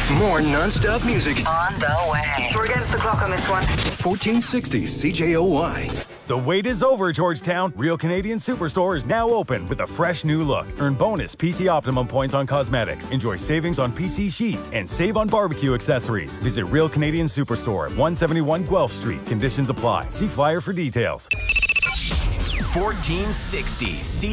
More non-stop music. On the way. We're against the clock on this one. 1460 CJOY. The wait is over, Georgetown. Real Canadian Superstore is now open with a fresh new look. Earn bonus PC Optimum points on cosmetics. Enjoy savings on PC sheets and save on barbecue accessories. Visit Real Canadian Superstore, 171 Guelph Street. Conditions apply. See flyer for details. 1460